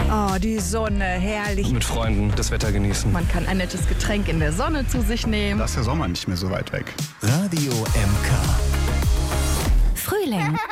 Oh, die Sonne, herrlich. Mit Freunden das Wetter genießen. Man kann ein nettes Getränk in der Sonne zu sich nehmen. Da ist der Sommer nicht mehr so weit weg. Radio MK. Frühling.